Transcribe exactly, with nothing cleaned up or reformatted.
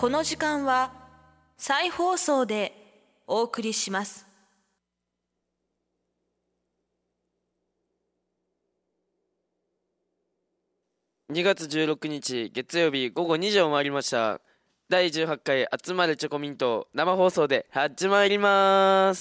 この時間は再放送でお送りします。 にがつじゅうろくにち月曜日午後にじを回りました。だいじゅうはちかい集まれチョコミント生放送で始まります。